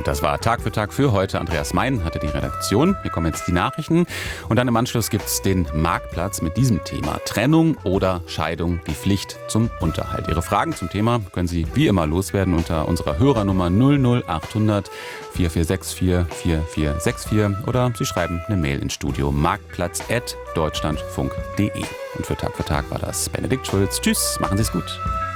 Und das war Tag für Tag für heute. Andreas Mein hatte die Redaktion. Hier kommen jetzt die Nachrichten. Und dann im Anschluss gibt es den Marktplatz mit diesem Thema. Trennung oder Scheidung, die Pflicht zum Unterhalt. Ihre Fragen zum Thema können Sie wie immer loswerden unter unserer Hörernummer 00800 4464 4464 oder Sie schreiben eine Mail ins Studio marktplatz@deutschlandfunk.de. Und für Tag war das Benedikt Schulz. Tschüss, machen Sie es gut.